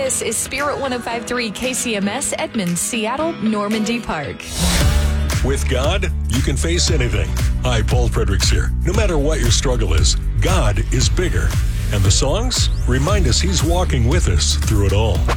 This is Spirit 105.3 KCMS, Edmond, Seattle, Normandy Park. With God, you can face anything. Hi, Paul Fredericks here. No matter what your struggle is, God is bigger. And the songs remind us He's walking with us through it all.